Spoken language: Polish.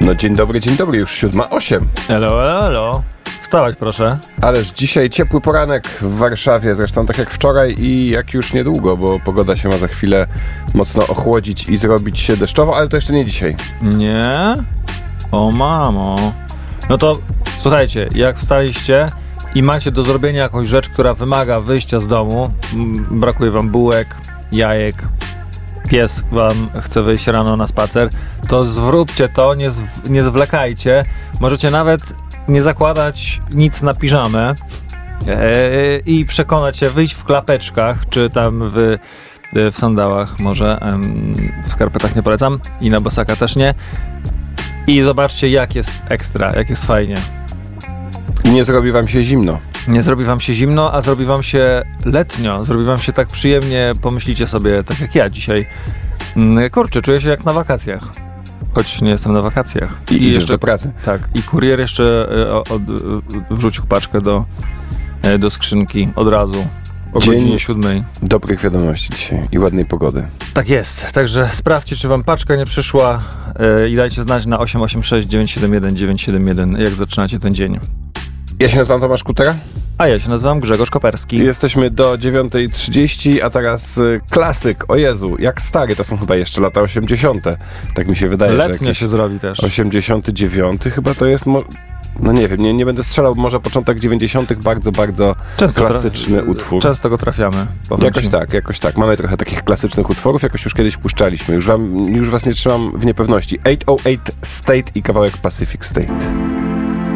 No dzień dobry, już 7:08. Elo. Wstawać proszę. Ależ dzisiaj ciepły poranek w Warszawie, zresztą tak jak wczoraj i jak już niedługo, bo pogoda się ma za chwilę mocno ochłodzić i zrobić się deszczowo, ale to jeszcze nie dzisiaj. Nie? O mamo. No to słuchajcie, jak wstaliście i macie do zrobienia jakąś rzecz, która wymaga wyjścia z domu, brakuje wam bułek, jajek, pies wam chce wyjść rano na spacer, to zróbcie to, nie zwlekajcie. Możecie nawet nie zakładać nic na piżamę i przekonać się, wyjść w klapeczkach, czy tam w sandałach może, w skarpetach nie polecam i na bosaka też nie. I zobaczcie, jak jest ekstra, jak jest fajnie. I nie zrobi wam się zimno. Nie zrobi wam się zimno, a zrobi wam się letnio. Zrobi wam się tak przyjemnie, pomyślicie sobie, tak jak ja dzisiaj. Kurczę, czuję się jak na wakacjach. Choć nie jestem na wakacjach. I jeszcze do pracy. Tak. I kurier jeszcze wrzucił paczkę do skrzynki od razu. O godzinie 7. Dobrych wiadomości dzisiaj i ładnej pogody. Tak jest. Także sprawdźcie, czy wam paczka nie przyszła i dajcie znać na 886 971 971, jak zaczynacie ten dzień. Ja się nazywam Tomasz Kutera. A ja się nazywam Grzegorz Koperski. Jesteśmy do 9:30, a teraz klasyk. O Jezu, jak stary, to są chyba jeszcze lata 80. Tak mi się wydaje, letnio się zrobi też. 89 chyba to jest... No nie wiem, nie będę strzelał, może początek 90. bardzo klasyczny utwór. Często go trafiamy. Jakoś tak. Mamy trochę takich klasycznych utworów, jakoś już kiedyś puszczaliśmy. Już was nie trzymam w niepewności. 808 State i kawałek Pacific State.